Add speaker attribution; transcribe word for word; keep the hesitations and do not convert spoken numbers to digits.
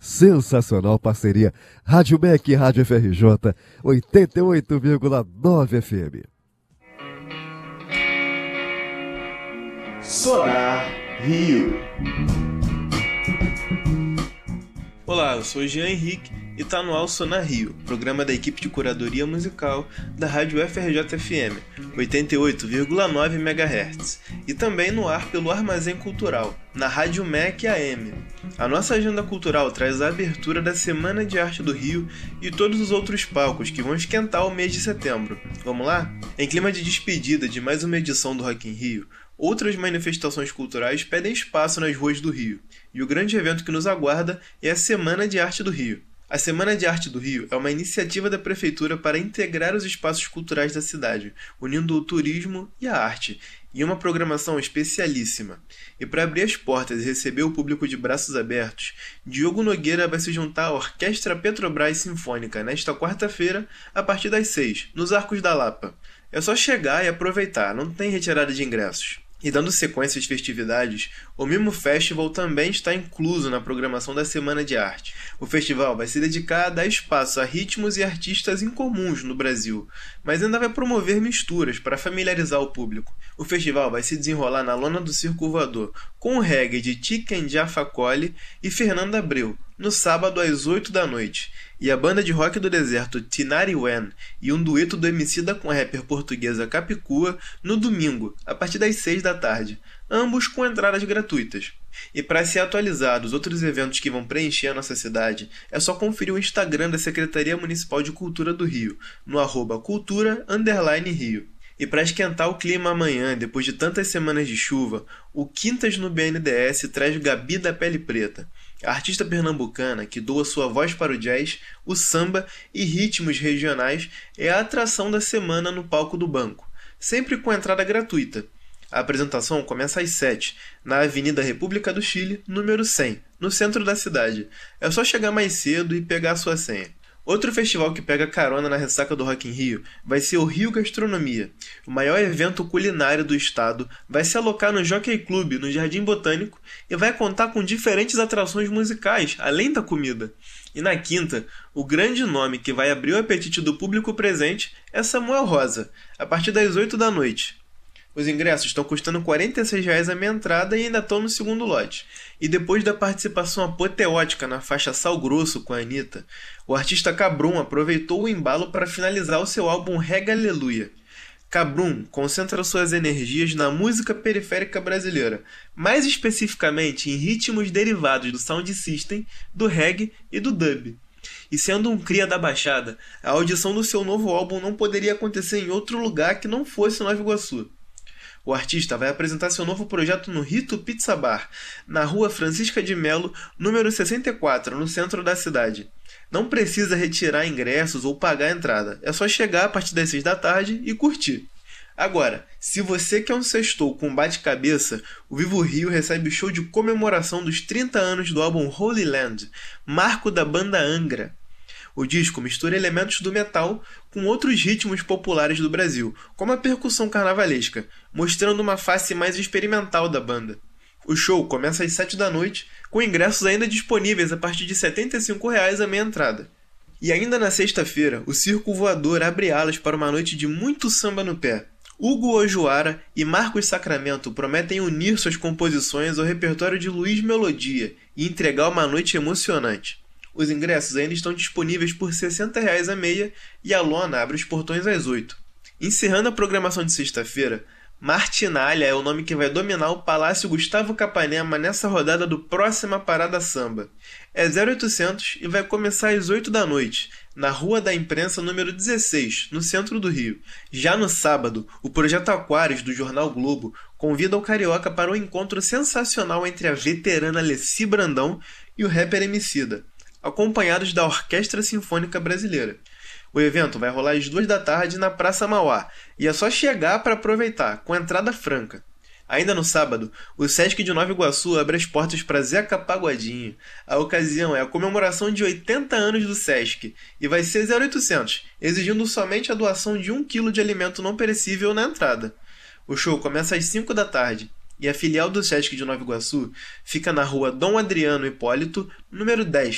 Speaker 1: Sensacional parceria. Rádio M E C e Rádio F R J, oitenta e oito vírgula nove F M.
Speaker 2: Sonar Rio.
Speaker 3: Olá, eu sou o Jean Henrique e tá no ar o Sonar Rio, programa da equipe de curadoria musical da Rádio F R J F M, oitenta e oito vírgula nove megahertz, e também no ar pelo Armazém Cultural, na Rádio M E C A M. A nossa agenda cultural traz a abertura da Semana de Arte do Rio e todos os outros palcos que vão esquentar o mês de setembro. Vamos lá? Em clima de despedida de mais uma edição do Rock in Rio, outras manifestações culturais pedem espaço nas ruas do Rio, e o grande evento que nos aguarda é a Semana de Arte do Rio. A Semana de Arte do Rio é uma iniciativa da Prefeitura para integrar os espaços culturais da cidade, unindo o turismo e a arte, em uma programação especialíssima. E para abrir as portas e receber o público de braços abertos, Diogo Nogueira vai se juntar à Orquestra Petrobras Sinfônica nesta quarta-feira, a partir das seis, nos Arcos da Lapa. É só chegar e aproveitar, não tem retirada de ingressos. E dando sequência às festividades, o Mimo Festival também está incluso na programação da Semana de Arte. O festival vai se dedicar a dar espaço a ritmos e artistas incomuns no Brasil, mas ainda vai promover misturas para familiarizar o público. O festival vai se desenrolar na lona do Circo Voador, com o reggae de Chicken Jaffa Cole e Fernanda Abreu, no sábado às oito da noite. E a banda de rock do deserto Tinari Wen e um dueto do Emicida com a rapper portuguesa Capicua no domingo, a partir das seis da tarde, ambos com entradas gratuitas. E para se atualizar dos outros eventos que vão preencher a nossa cidade, é só conferir o Instagram da Secretaria Municipal de Cultura do Rio, no arroba cultura underline Rio. E para esquentar o clima amanhã, depois de tantas semanas de chuva, o Quintas no B N D E S traz Gabi da Pele Preta, a artista pernambucana que doa sua voz para o jazz, o samba e ritmos regionais, é a atração da semana no palco do Banco, sempre com entrada gratuita. A apresentação começa às sete, na Avenida República do Chile, número cem, no centro da cidade. É só chegar mais cedo e pegar a sua senha. Outro festival que pega carona na ressaca do Rock in Rio vai ser o Rio Gastronomia. O maior evento culinário do estado vai se alocar no Jockey Club, no Jardim Botânico, e vai contar com diferentes atrações musicais, além da comida. E na quinta, o grande nome que vai abrir o apetite do público presente é Samuel Rosa, a partir das oito da noite. Os ingressos estão custando quarenta e seis reais a meia entrada e ainda estão no segundo lote. E depois da participação apoteótica na faixa Sal Grosso com a Anitta, o artista Cabrum aproveitou o embalo para finalizar o seu álbum Rega Aleluia. Cabrum concentra suas energias na música periférica brasileira, mais especificamente em ritmos derivados do sound system, do reggae e do dub. E sendo um cria da Baixada, a audição do seu novo álbum não poderia acontecer em outro lugar que não fosse Nova Iguaçu. O artista vai apresentar seu novo projeto no Rito Pizza Bar, na rua Francisca de Melo, número sessenta e quatro, no centro da cidade. Não precisa retirar ingressos ou pagar a entrada, é só chegar a partir das seis da tarde e curtir. Agora, se você quer um sextou com bate-cabeça, o Vivo Rio recebe o show de comemoração dos trinta anos do álbum Holy Land, marco da banda Angra. O disco mistura elementos do metal com outros ritmos populares do Brasil, como a percussão carnavalesca, mostrando uma face mais experimental da banda. O show começa às sete da noite, com ingressos ainda disponíveis a partir de setenta e cinco reais a meia entrada. E ainda na sexta-feira, o Circo Voador abre alas para uma noite de muito samba no pé. Hugo Ojuara e Marcos Sacramento prometem unir suas composições ao repertório de Luiz Melodia e entregar uma noite emocionante. Os ingressos ainda estão disponíveis por sessenta reais a meia e a lona abre os portões às oito. Encerrando a programação de sexta-feira, Martinalha é o nome que vai dominar o Palácio Gustavo Capanema nessa rodada do Próxima Parada Samba. É zero oitocentos e vai começar às oito da noite, na Rua da Imprensa número dezesseis, no centro do Rio. Já no sábado, o Projeto Aquários do Jornal Globo convida o Carioca para um encontro sensacional entre a veterana Leci Brandão e o rapper Emicida, acompanhados da Orquestra Sinfônica Brasileira. O evento vai rolar às duas da tarde na Praça Mauá, e é só chegar para aproveitar, com entrada franca. Ainda no sábado, o Sesc de Nova Iguaçu abre as portas para Zeca Pagodinho. A ocasião é a comemoração de oitenta anos do Sesc, e vai ser zero oitocentos, exigindo somente a doação de um quilo de alimento não perecível na entrada. O show começa às cinco da tarde, e a filial do Sesc de Nova Iguaçu fica na rua Dom Adriano Hipólito, número dez,